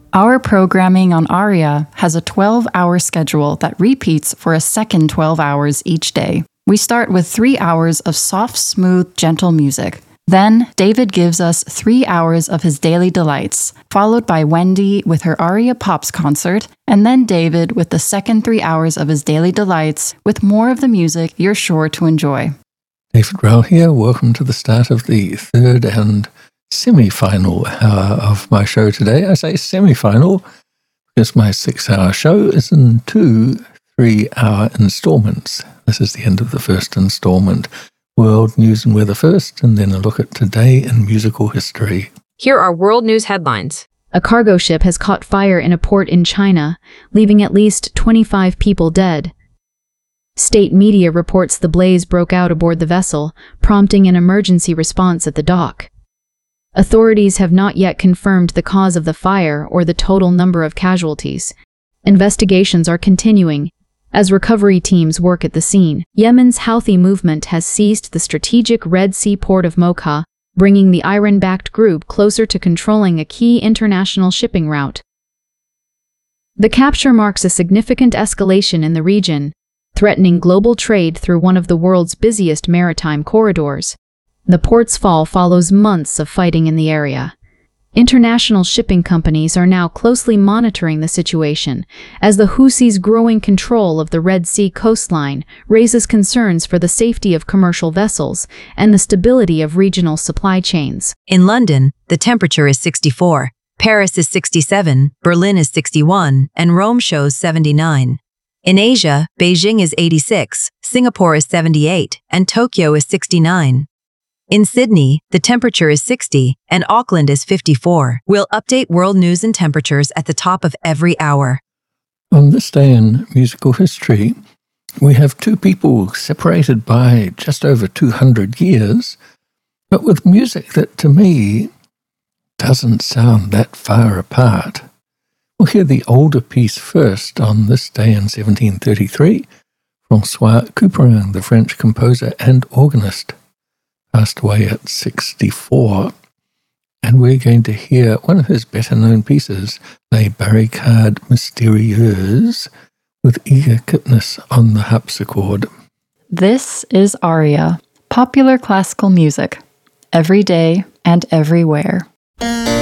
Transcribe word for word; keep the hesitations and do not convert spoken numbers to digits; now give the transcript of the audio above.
Our programming on ARIA has a twelve-hour schedule that repeats for a second twelve hours each day. We start with three hours of soft, smooth, gentle music. Then, David gives us three hours of his daily delights, followed by Wendy with her ARIA Pops concert, and then David with the second three hours of his daily delights, with more of the music you're sure to enjoy. David Rowell here. Welcome to the start of the third and semi-final hour of my show today. I say semi-final because my six-hour show is in two three-hour installments. This is the end of the first installment. World news and weather first, and then a look at today in musical history. Here are world news headlines. A cargo ship has caught fire in a port in China, leaving at least twenty-five people dead. State media reports the blaze broke out aboard the vessel, prompting an emergency response at the dock. Authorities have not yet confirmed the cause of the fire or the total number of casualties. Investigations are continuing as recovery teams work at the scene. Yemen's Houthi movement has seized the strategic Red Sea port of Mocha, bringing the Iran-backed group closer to controlling a key international shipping route. The capture marks a significant escalation in the region, threatening global trade through one of the world's busiest maritime corridors. The port's fall follows months of fighting in the area. International shipping companies are now closely monitoring the situation, as the Houthis' growing control of the Red Sea coastline raises concerns for the safety of commercial vessels and the stability of regional supply chains. In London, the temperature is sixty-four, Paris is sixty-seven, Berlin is sixty-one, and Rome shows seventy-nine. In Asia, Beijing is eighty-six, Singapore is seventy-eight, and Tokyo is sixty-nine. In Sydney, the temperature is sixty, and Auckland is fifty-four. We'll update world news and temperatures at the top of every hour. On this day in musical history, we have two people separated by just over two hundred years, but with music that, to me, doesn't sound that far apart. We'll hear the older piece first. On this day in seventeen thirty-three, François Couperin, the French composer and organist, passed away at sixty-four, and we're going to hear one of his better-known pieces, Les Barricades Mystérieuses, with Igor Kipnis on the harpsichord. This is ARIA, popular classical music, every day and everywhere.